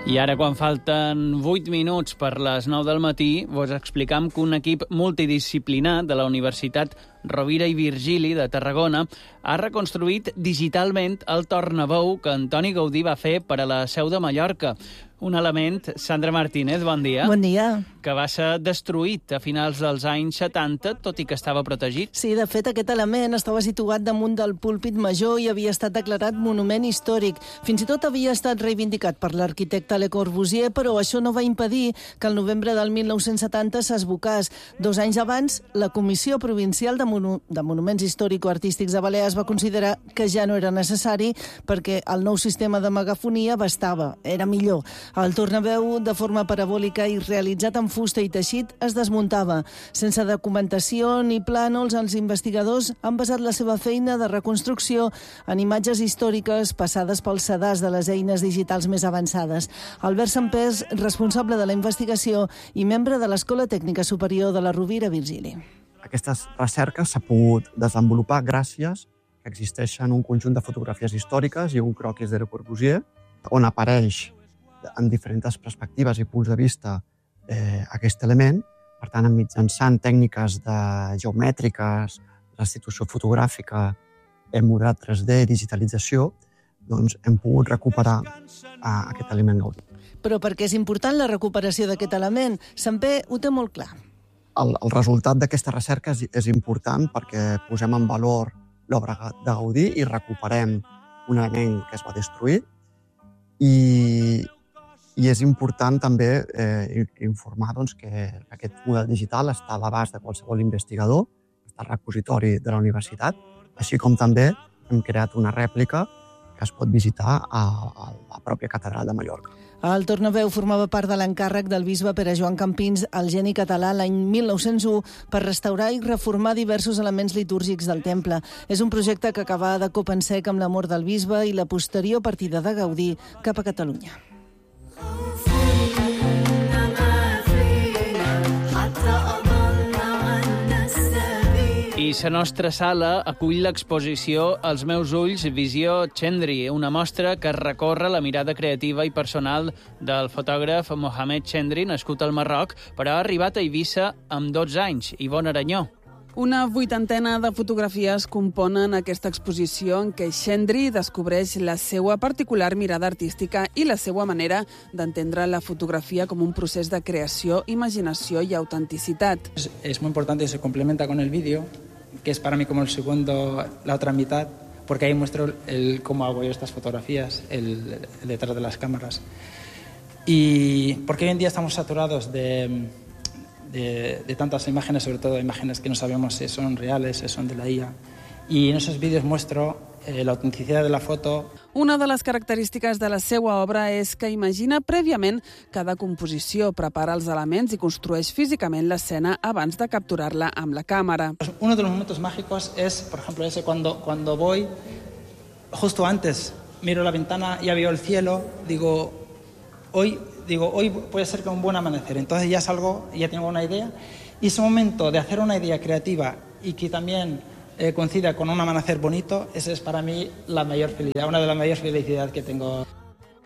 I ara, quan falten 8 minuts per les 9 del matí, vos explicam que un equip multidisciplinat de la Universitat Rovira i Virgili de Tarragona ha reconstruït digitalment el tornaveu que Antoni Gaudí va fer per a la Seu de Mallorca. Un element, Sandra Martínez, bon dia. Bon dia. Que va ser destruït a finals dels anys 70, tot i que estava protegit. Sí, de fet, aquest element estava situat damunt del púlpit major i havia estat declarat monument històric. Fins i tot havia estat reivindicat per l'arquitecte Le Corbusier, però això no va impedir que el novembre del 1970 s'esbocàs. 2 anys abans, la Comissió Provincial de Monuments Històrico-Artístics de Balears va considerar que ja no era necessari perquè el nou sistema de megafonia bastava, era millor. El tornaveu, de forma parabòlica i realitzat en fusta i teixit, es desmuntava. Sense documentació ni plànols, els investigadors han basat la seva feina de reconstrucció en imatges històriques passades pels sedars de les eines digitals més avançades. Albert Sampers, responsable de la investigació i membre de l'Escola Tècnica Superior de la Rovira Virgili. Aquestes recerques s'ha pogut desenvolupar gràcies que existeixen un conjunt de fotografies històriques i un croquis de Le Corbusier, on apareix en diferents perspectives i punts de vista aquest element. Per tant, mitjançant tècniques geomètriques, restitució fotogràfica, modelat 3D, digitalització, doncs hem pogut recuperar aquest element Gaudí. Però per què és important la recuperació d'aquest element? Samper ho té molt clar. El resultat d'aquesta recerca és important perquè posem en valor l'obra de Gaudí i recuperem un element que es va destruir i és important també informar que aquest model digital està a l'abast de qualsevol investigador, està al repositori de la universitat, així com també hem creat una rèplica que es pot visitar a la pròpia catedral de Mallorca. El tornaveu formava part de l'encàrrec del bisbe Pere Joan Campins, el geni català, l'any 1901, per restaurar i reformar diversos elements litúrgics del temple. És un projecte que acabava de cop en sec amb la mort del bisbe i la posterior partida de Gaudí cap a Catalunya. I la nostra sala acull l'exposició Els meus ulls, Visió Chendri, una mostra que recorre la mirada creativa i personal del fotògraf Mohamed Chendri, nascut al Marroc, però ha arribat a Eivissa amb 12 anys. Ivonne Aranyó. Una 80ena de fotografies componen aquesta exposició en què Chendri descobreix la seva particular mirada artística i la seva manera d'entendre la fotografía com un procés de creació, imaginació i autenticitat. Es muy importante y se complementa con el vídeo, que es para mí como la otra mitad, porque ahí muestro cómo hago yo estas fotografías, el detrás de las cámaras. Y porque hoy en día estamos saturados de tantas imágenes, sobre todo imágenes que no sabemos si son reales, si son de la IA. Y en esos vídeos muestro la autenticidad de la foto. Una de les característiques de la seva obra és que imagina prèviament cada composició, prepara els elements i construeix físicament l'escena abans de capturar-la amb la càmera. Uno de los momentos mágicos es, por ejemplo, ese cuando voy, justo antes, miro la ventana, ya veo el cielo, digo, hoy puede ser que un buen amanecer. Entonces ya salgo, ya tengo una idea. Y ese momento de hacer una idea creativa y que también coincida con un amanecer bonito, esa es para mí la mayor felicidad, una de las mayores felicidades que tengo.